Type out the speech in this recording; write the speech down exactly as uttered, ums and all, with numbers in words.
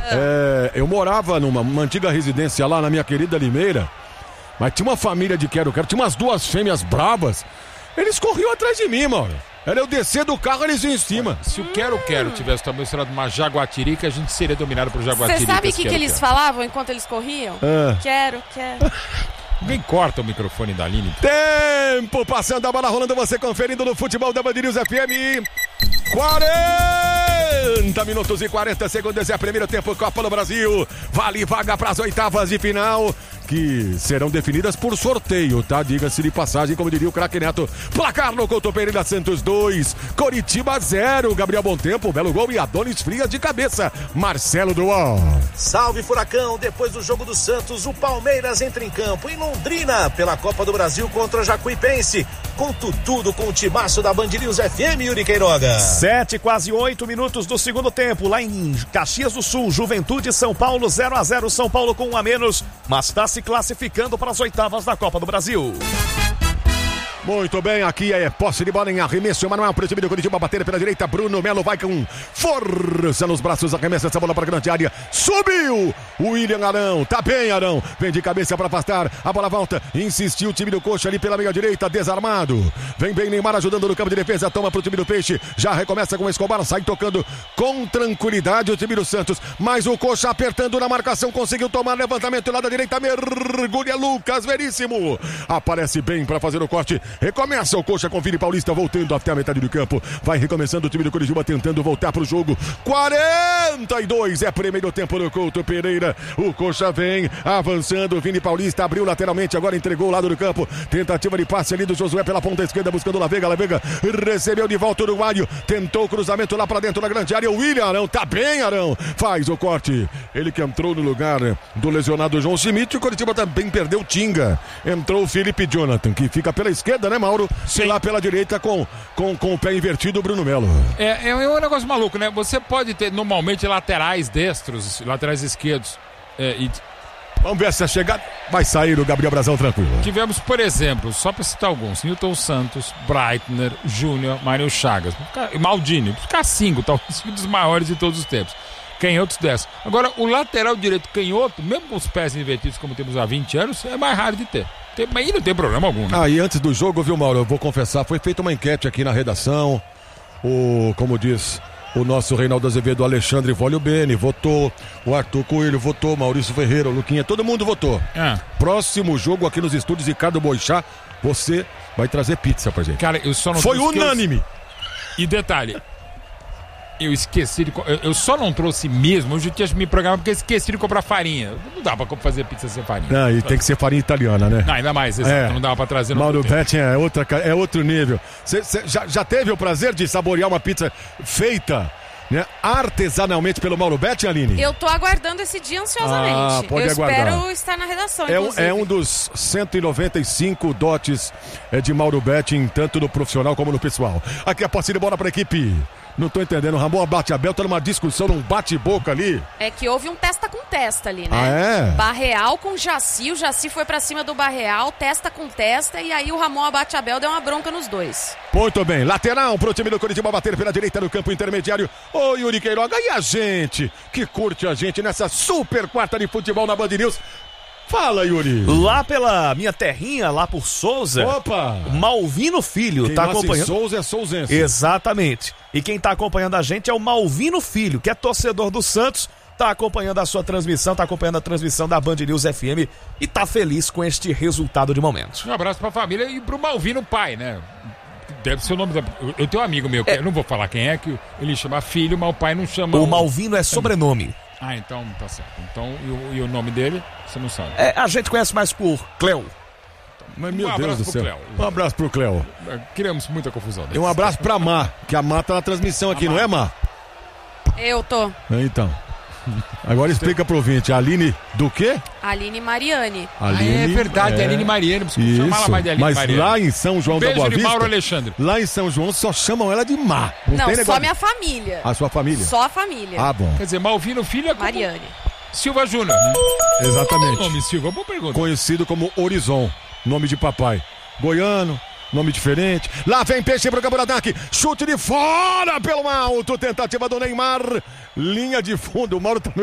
É, eu morava numa uma antiga residência lá na minha querida Limeira, mas tinha uma família de quero-quero, tinha umas duas fêmeas bravas, eles corriam atrás de mim, mano. Era eu descer do carro, eles iam em cima. Se o quero-quero tivesse também misturado uma jaguatirica, a gente seria dominado por jaguatiricas. Você sabe o que, que eles falavam enquanto eles corriam? Ah. Quero, quero. Alguém corta o microfone da Aline? Tempo passando, a bola rolando, você conferindo no futebol da Band News F M. quarenta minutos e quarenta segundos é o primeiro tempo, Copa do Brasil. Vale vaga para as oitavas de final, que serão definidas por sorteio, tá? Diga-se de passagem, como diria o craque Neto. Placar no Couto Pereira, Santos dois, Coritiba zero. Gabriel Bontempo, belo gol e Adonis Frias de cabeça. Marcelo Dual. Salve Furacão, depois do jogo do Santos, o Palmeiras entra em campo em Londrina pela Copa do Brasil contra a Jacuipense. Conto tudo com o timaço da Band News F M, Yuri Queiroga. Sete, quase oito minutos do segundo tempo, lá em Caxias do Sul, Juventude São Paulo zero a zero, São Paulo com um a menos, mas está se classificando para as oitavas da Copa do Brasil. Muito bem, aqui é posse de bola em arremesso. Emanuel para o time do Curitiba, bater pela direita. Bruno Melo vai com força nos braços, arremessa essa bola para a grande área. Subiu o William Arão, tá bem Arão, vem de cabeça para afastar, a bola volta, insistiu o time do Coxa ali pela meia direita, desarmado. Vem bem Neymar ajudando no campo de defesa, toma para o time do Peixe, já recomeça com o Escobar, sai tocando com tranquilidade o time do Santos, mas o Coxa apertando na marcação, conseguiu tomar levantamento lá da direita, mergulha Lucas Veríssimo, aparece bem para fazer o corte. Recomeça o Coxa com Vini Paulista voltando até a metade do campo. Vai recomeçando o time do Curitiba tentando voltar para o jogo. quarenta e dois é primeiro tempo no Couto Pereira. O Coxa vem avançando. Vini Paulista abriu lateralmente, agora entregou o lado do campo. Tentativa de passe ali do Josué pela ponta esquerda buscando o Lavega. Lavega recebeu de volta o uruguaio. Tentou o cruzamento lá para dentro da grande área. O William Arão, tá bem Arão. Faz o corte. Ele que entrou no lugar do lesionado João Schmidt. O Curitiba também perdeu o Tinga. Entrou o Felipe Jonathan, que fica pela esquerda, né, Mauro? Sim. E lá pela direita com, com, com o pé invertido, o Bruno Melo. É, é um negócio maluco, né? Você pode ter normalmente laterais destros, laterais esquerdos. É, e... Vamos ver se a chegada vai sair o Gabriel Brazão tranquilo. Tivemos, por exemplo, só para citar alguns: Newton Santos, Breitner, Júnior, Mário Chagas, Maldini, ficar cinco, talvez um dos maiores de todos os tempos. Canhotos dessa. Agora, o lateral direito canhoto, mesmo com os pés invertidos como temos há vinte anos, é mais raro de ter. Tem, mas aí não tem problema algum, né? Ah, e antes do jogo, viu, Mauro, eu vou confessar, foi feita uma enquete aqui na redação. O, como diz o nosso Reinaldo Azevedo, o Alexandre Volio Bene votou, o Arthur Coelho votou, Maurício Ferreira, o Luquinha, todo mundo votou. É. Próximo jogo aqui nos estúdios Ricardo Boixá, você vai trazer pizza pra gente. Cara, eu só não Foi unânime. Eu... E detalhe, eu esqueci de... Eu só não trouxe mesmo, hoje eu tinha me programado porque eu esqueci de comprar farinha. Não dá pra fazer pizza sem farinha. Não, e tem que ser farinha italiana, né? Não, ainda mais, exato, é. Não dá pra trazer no Mauro Betti é, outra, é outro nível. Você já, já teve o prazer de saborear uma pizza feita, né, artesanalmente pelo Mauro Betti, Aline? Eu tô aguardando esse dia ansiosamente. Ah, pode eu aguardar. espero estar na redação, é um, inclusive. é um dos cento e noventa e cinco dotes é, de Mauro Betti, tanto no profissional como no pessoal. Aqui a posse de bola para a equipe. Não tô entendendo, Ramon Bate-Abel tá numa discussão, num bate-boca ali. É que houve um testa com testa ali, né? Ah, é? Barreal com Jaci, o Jaci foi pra cima do Barreal, testa com testa, e aí o Ramon Bate-Abel deu uma bronca nos dois. Muito bem, lateral pro time do Curitiba bater pela direita no campo intermediário. Ô Yuri Queiroga, e a gente que curte a gente nessa super quarta de futebol na Band News? Fala, Yuri. Lá pela minha terrinha, lá por Souza. Opa! Malvino Filho quem tá acompanhando. Souza é souzense. Exatamente. E quem tá acompanhando a gente é o Malvino Filho, que é torcedor do Santos, tá acompanhando a sua transmissão, tá acompanhando a transmissão da Band News F M e tá feliz com este resultado de momento. Um abraço pra família e pro Malvino pai, né? Deve ser o nome da... Eu tenho um amigo meu, que é... eu não vou falar quem é, que ele chama filho, mas o pai não chama... O Malvino é sobrenome. Ah, então tá certo. Então, e o, e o nome dele, você não sabe. É, a gente conhece mais por Cleo. Mas, meu um Deus do céu. Cleo. Um abraço pro Cleo. Criamos muita confusão. E um abraço pra Má, que a Má tá na transmissão aqui, não é, Má? Eu tô. Então. Agora explica pro ouvinte, a Aline do quê? Aline Mariani. Aline, ah, é verdade, é... Aline Mariani. Preciso chamar ela mais de Aline mas Mariani. Lá em São João Beijo da Boa de Vista, Mauro Alexandre. Lá em São João só chamam ela de Má. Não, não tem só negócio... minha família. A sua família? Só a família. Ah, bom. Quer dizer, Malvino Filho é como... Mariani. Silva Júnior. Né? Exatamente. Qual é o nome, Silva? Boa pergunta. Conhecido como Horizon, nome de papai. Goiano, nome diferente. Lá vem Peixe pro campo do ataque. Chute de fora pelo alto. Tentativa do Neymar. Linha de fundo. O Mauro tá